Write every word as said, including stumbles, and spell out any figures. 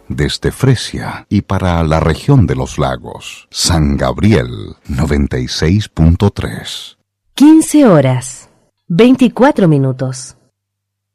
desde Fresia y para la región de los lagos. San Gabriel noventa y seis punto tres. quince horas, veinticuatro minutos.